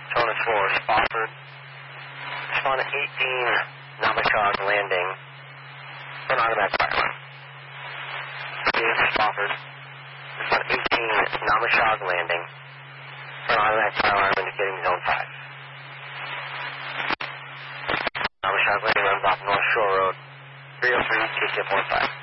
Zone 4, Spofford. Respond to 18, Namashog landing. For an automatic fire alarm. Spofford. Respond to 18, Namashog landing. For an automatic fire alarm indicating Zone 5. Namashog landing runs off North Shore Road, 303, TTF 15.